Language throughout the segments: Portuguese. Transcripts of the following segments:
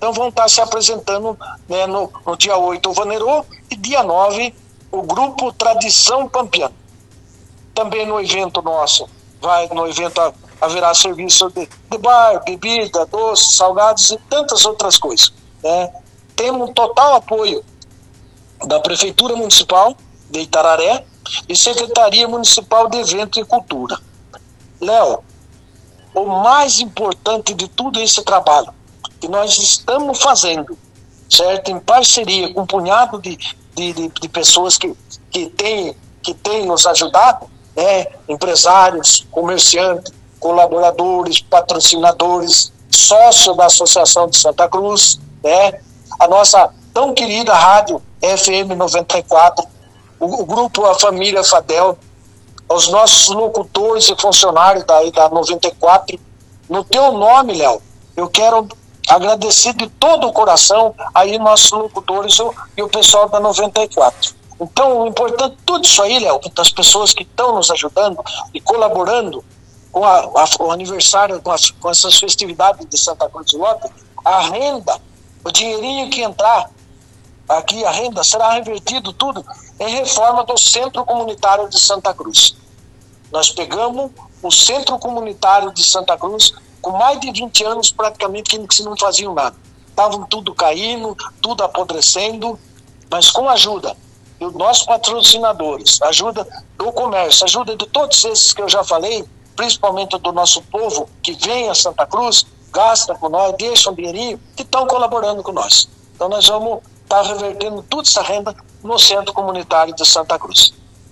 Então vão estar se apresentando, né, no dia 8 o Vanerô e dia 9 o grupo Tradição Pampiana. Também no evento nosso, haverá serviço de bar, bebida, doces, salgados e tantas outras coisas, né? Temos um total apoio da Prefeitura Municipal de Itararé e Secretaria Municipal de Evento e Cultura. Léo, o mais importante de tudo esse trabalho que nós estamos fazendo, certo? Em parceria com um punhado de pessoas que têm nos ajudado, né? Empresários, comerciantes, colaboradores, patrocinadores, sócios da Associação de Santa Cruz, né? A nossa tão querida rádio FM 94, o grupo A Família Fadel, aos nossos locutores e funcionários da 94. No teu nome, Léo, eu quero agradecer de todo o coração aí nossos locutores e o pessoal da 94. Então, o importante, tudo isso aí, Léo, das pessoas que estão nos ajudando e colaborando com o aniversário, com essas festividades de Santa Cruz do Lopes, a renda, o dinheirinho que entrar aqui, a renda será revertido tudo em reforma do Centro Comunitário de Santa Cruz. Nós pegamos o Centro Comunitário de Santa Cruz com mais de 20 anos praticamente que não faziam nada. Estavam tudo caindo, tudo apodrecendo, mas com a ajuda dos nossos patrocinadores, ajuda do comércio, ajuda de todos esses que eu já falei, principalmente do nosso povo que vem a Santa Cruz, gasta com nós, deixa um dinheirinho, que estão colaborando com nós. Então nós vamos estar revertendo toda essa renda no Centro Comunitário de Santa Cruz.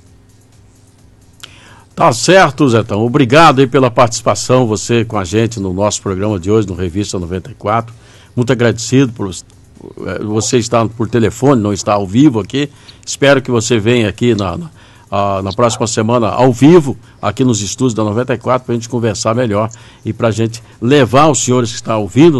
Tá certo, Zetão. Obrigado aí pela participação, você com a gente no nosso programa de hoje, no Revista 94. Muito agradecido por você estar por telefone, não está ao vivo aqui. Espero que você venha aqui na próxima semana ao vivo, aqui nos estúdios da 94, para a gente conversar melhor e para a gente levar os senhores que estão ouvindo